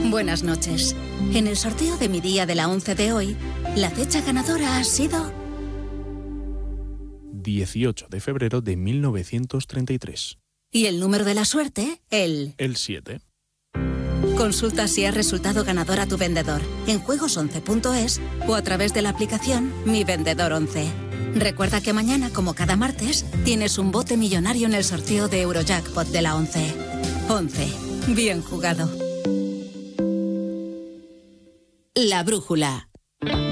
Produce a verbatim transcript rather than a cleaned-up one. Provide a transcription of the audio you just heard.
Buenas noches. En el sorteo de mi día de la once de hoy, la fecha ganadora ha sido... dieciocho de febrero de mil novecientos treinta y tres. Y el número de la suerte, el... El siete. Consulta si has resultado ganador a tu vendedor en juegos once punto es o a través de la aplicación Mi Vendedor once. Recuerda que mañana, como cada martes, tienes un bote millonario en el sorteo de Eurojackpot de la once. once. Bien jugado. La brújula.